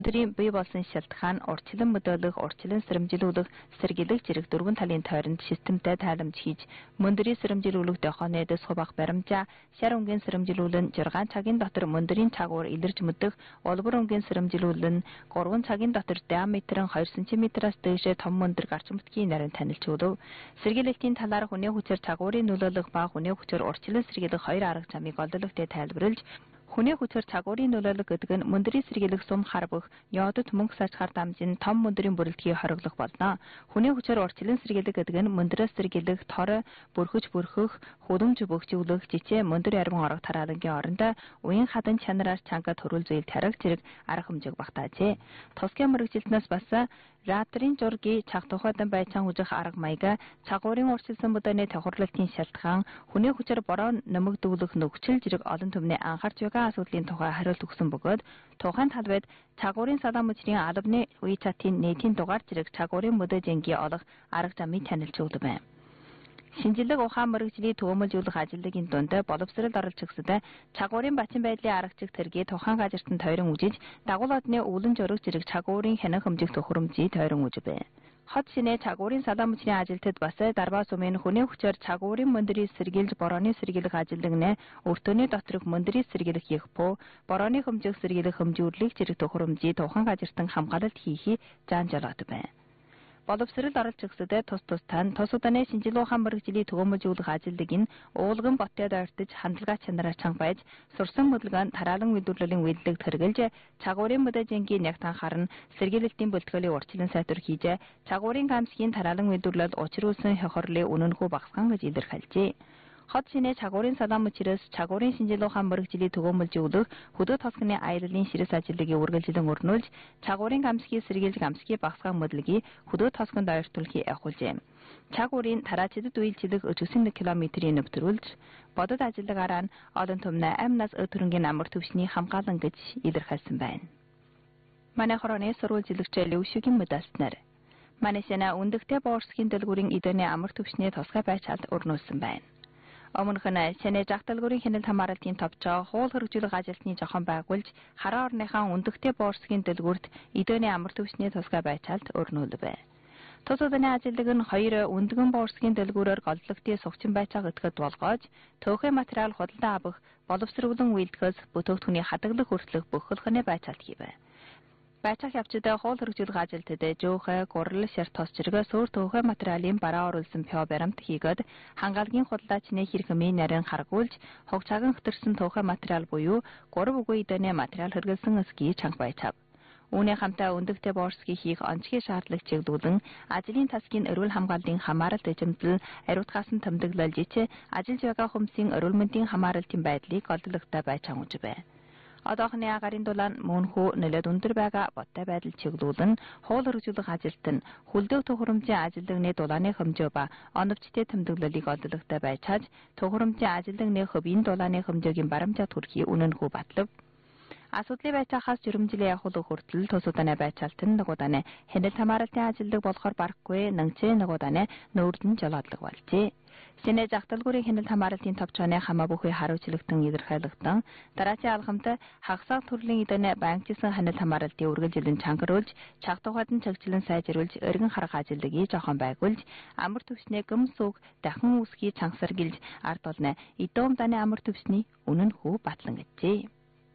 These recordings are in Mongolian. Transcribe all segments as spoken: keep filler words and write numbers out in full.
Өдрийн бий болсон шалтгаан урьдчилан мөдөөлөх, урьдчилан сэрэмжилүүлэх, сэргийлэх зэрэг дөрвөн талын тойронд системтэй тааламж хийж, мөндрийн сэрэмжилүүлэх дохооны дэс хувах баримжаа, шар өнгийн сэрэмжилүүлэн жиргаан цагийн дотор мөндрийн цагуур илэрж мөдөх, улбар өнгийн сэрэмжилүүлэн гурван цагийн дотор диаметр нь хоёр сантиметраас дээшээ том мөндөр гарч мөтгийн нарийн танилж өгдөв. Сэргийлэлтийн талаар хүний хүчээр цагуурын нөлөөлөх ба хүний хүчээр урьдчилан сэргийлэх хоёр арга замыг олдолтой тайлбарлаж, хүний хүчээр цагуурын нөлөөлөх гэдэг нь мөндрийн сэргийлэх сум хар бөх, йодод мөнгө сажхаар дамжин том мөндрийн бүрэлдэхийг хориглох болно. Хүний хүчээр урьдчилан сэргийлэх гэдэг нь мөндрөөс сэргийлэх, тор, бүрхэж бүрхэх, худамж бөхжүүлэх, жижиг мөндөр ярман орог тараалангийн орондоо уян хадан чанараар чангад төрүүл зээл тарих зэрэг арга хэмжээг багтаажээ. Тусгай мэрэгжилтнээс бас радрын зургийн цаг тухайдан байцаан хүжих арга маяг, цагуурын урьдчилсан мөдөөний тохирлолтын шалтгаан, хүний хүчээр бороо нэмэгдүүлэх нөхцөл зэрэг олон түмний анхаарч байгаа асуудлын тухай хариулт өгсөн бөгөөд тухайн талбайд цагуурын салаа мөчрийн албаны үе чатын нийтийн дугаар зэрэг цагуурын мөдөө жингийн олох арга замыг танилж өгдөг байна. Шинжлэх ухаан мэрэгжлийн төвөмөлжүүлэх ажилтны дунд боловсрол оролцогчдод цагуурын бачин байдлын аргачлаг тэргийг тухайн газартанд тойрон үжиж, дагуул одны өвлөн жөрөг зэрэг цагуурын хянах хэмжих төхөөрөмжийг тойрон үжбэ. Хот шинэ цагуурын салаа мөчрийн ажилтнад бас дарбаа сумын хүний хүчээр цагуурын мөндрийг сэргийлж борооны сэргийлэх ажилтны өртөөний доторх мөндрийг сэргийлэх ягпо, борооны хэмжих сэргийлэх хэмжүүрлэх зэрэг төхөөрөмжийг тухайн газартан хамгаалалт хийхийг зааж олгодог байна. Боловсрол оролцогчдод тус тустай тус удааны шинжилгээ ухаан мэрэгжлийн төвөмөлжүүлэх ажилтныг нь уулган ботод ойртож хандлагаа чанараар чанга байж сурсан хөдөлгөөн тараалан үйлдвэрлэлийн үйлдэлд хэрэгжилж цагуурын мөдөө жингийн нягт анхаарн сэргийлэлтийн бэлтгэлийг урьдчилан сайтар хийж цагуурын гамсгийн тараалан үйлдвэрлэлд учруулсан хохирлын үнэнхүү багасган гэж илэрхийлжээ. Хот шинэ цагуурын салаа мөчрөөс цагуурын шинжилгээ ухаан мэрэгжлийн төвөмөлжүүлэх хөдөө тосгоны аяллалын ширээс ажилтныг үргэлжлэн өрнүүлж цагуурын гамсгийн сэргийлж гамсгийн багасган моделийг хөдөө тосгонд ойртуулахыг явуулжээ. Цагуурын тараачдад үйлчлэх өчигсөн километрийн нөвтрүүлж бодод ажилтнаараа нь олон түмнээ амнаас өтөрөнгийн амар төвшний хамгаалан гэж илэрхийлсэн байна. Манай хорооны сурвалжилагч Левшигийн мэдээлснээр манай сэнэ өндөгтэй боорсгийн дэлгүүрийн эдний амар төвшний тусгай байцаалд өрнүүлсэн байна. Өмнөх нь сэнэ жагталгуурын хяналт хамгаалалтын товчоо хуул хэрэгжүүлэх ажилтны жохон байгуулж хараа орныхаа өндөгтэй боорсгийн дэлгүүрт эдний амар төвшний тусгай байцаалд өрнүүлвэ. Тус удааны ажилтныг нь хоёр өндгөн боорсгийн дэлгүүрээр голдлогтын сувчин байцааг өтгөд болгоож төөхөн материал худалдаа авах, боловсруулан үйлдэхээс бүтээгдэхүүний хадгалах хүртэлх бөхөлхөний байцаалт хийвэ. Байцаах явцдаа хуул хэрэгжүүлэх ажилтнад жөөхө, гурал, шар тос зэрэг суур төөхөн материалын бараа оруулсан пё баримт хийгээд хангаалгын худалдаачны хэрхэмийн нарийн харгуулж хог цаган хөтөрсөн төөхөн материал буюу гурав үгүй эдэний материал хэрэглэсэн эсгийг чанга байцаав. Үүний хамтаа өндөгтэй боорсгийн хийх онцгийн шаардлагыг чиглүүлэн ажлын тасгийн эрүүл хамгааллын хамааралт эзэмдэл, ариутгаас нь тэмдэглэлж ич ажиллаж байгаа хүмүүсийн эрүүл мэндийн хамааралтын байдлыг олдлагатай байцаан үжбэ. Одоохны агарын дулаан мөнхөө нэлээд өндөр байгаа бодтой байдал чиглүүлэн хуул хэрэгжүүлэх ажилтан хүлдээх төхөөрөмжийн ажилтны дулааны хэмжээ ба оновчтой тэмдэглэлийг олдлагатай байцааж төхөөрөмжийн ажилтны хөвийн дулааны хэмжээгийн баримжаа төрхий үнэнхүү батлав. Асуудлын байцаахаас жирэмжлээ явуулах хүртэл тус удааны байцаалтан нэг удааны хяналт хамгаалалтын ажилтныг болохоор барахгүй нэмцээ нэг удааны нөөрлөн жолоодлого болжээ. Сэнэ жагталгуурын хяналт хамгаалалтын товчооны хамаа бүхий хариуцлагатан илэрхийлэгдэн дараачийн алхамд хагасаа төрлийн эдэний банкчилсан хяналт хамгаалалтын үргэлжилэн чангаруулж чагтугад нь чагжилан сайжруулж өргөн харах ажилтныг жохон байгуулж амар төвчний гөмсөг дахин үсгийг чангасаргилж ард олно эдэн умдааны амар төвчний үнэнхүү батлан гэжээ.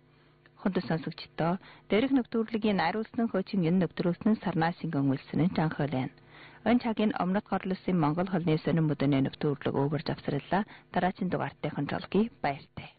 Хүндэс сонсогчдоо дээрх нэвтрүүлгийн найруулсан хуучин энэ нэвтрүүлсэн сарнаас ингэн үлсэн жанхайлаа. Өн цагийн өмнөд горлосын Монгол холны сонин мөдөний нэвтрүүлэг өгөр завсарлаа. Дараагийн дугаартайхан жолгий баяртай.